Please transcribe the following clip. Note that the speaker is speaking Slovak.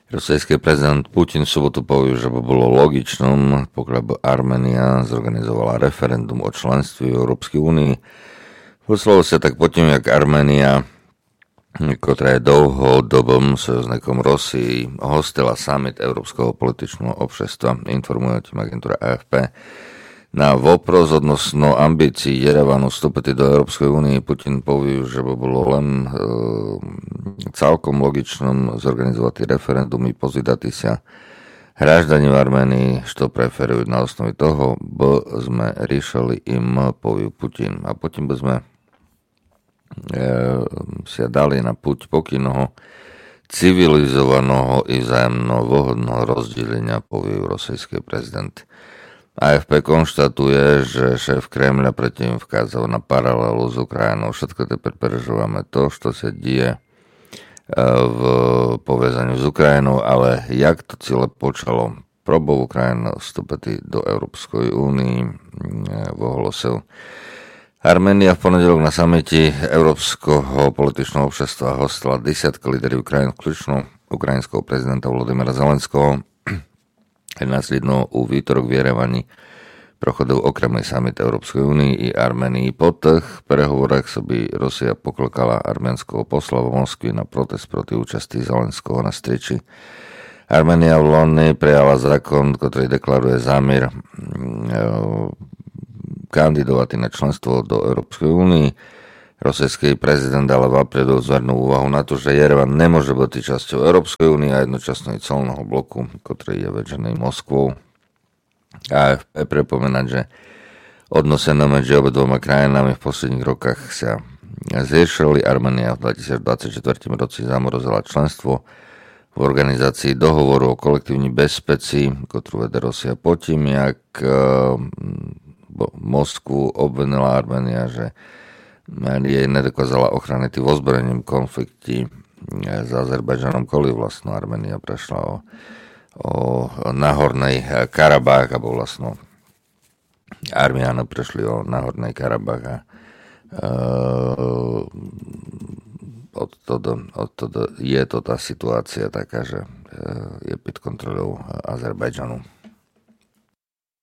Rosijský prezident Putin v sobotu povedal, že by bolo logičnom, pokiaľ by Arménia zorganizovala referendum o členstve v Európskej únii. Poslalo sa tak potom, jak Arménia, ktorá je dlhodobým sojuzníkom Rosii, hostila summit Európskeho političného obšestva, informuje o tým agentúra AFP. Na voпрос odnosno ambícií Jerevanu vstúpiť do Európskej únie Putin povedal, že by bolo len celkom logičnom zorganizovať referendum i pozvydati sa hraždani v Arménii, što preferujú na osnovi toho, by sme riešili im, povedal Putin. A potom by sme sa dali na puť pokynoho civilizovaného i vzájemno vhodného rozdelenia, povedal rosijský prezident. AFP konštatuje, že šéf Kremľa predtým vkázal na paralelu s Ukrajinou. Všetko teper prežívame to, čo sa deje v povezaniu s Ukrajinou, ale jak to celé počalo probou Ukrajina vstúpiť do Európskej únii v ohlosil. Arménia v pondelok na samite Európskeho političného obšestva hostila desiatky líderov Ukrajiny, vključno ukrajinského prezidenta Volodymyra Zelenského. Následno u výtorok v Jerevani prochodil okremný summit Európskej únii i Arménii. Po tých prehovorách sa by Rusia poklkala arménskeho posla v Moskvi na protest proti účasti Zelenského na streči. Arménia v loni prijala zákon, ktorý deklaruje zámer kandidovať na členstvo do Európskej únii. Rosijský prezident ale vpredu zvrnul úvahu na to, že Jerevan nemôže byť časťou Európskej únie a jednočasno i celného bloku, ktorý je vedžený Moskvou. AFP pripomínať, že odnosy medzi obidvoma krajinami v posledných rokoch sa zriešili. Arménia v 2024 roci zamorozila členstvo v organizácii dohovoru o kolektívnej bezpečí, ktorú vede Rusia potím, jak Moskvu obvinila Arménia, že jej nedokázala ochraniť v ozbrojenom konflikte s Azerbajdžanom, kvôli vlastno Arménia prešla o Nahornej Karabách, alebo vlastno Armiáno prešli o Nahornej Karabách a odtedy je to tá situácia taká, že je pod kontrolou Azerbajdžanu.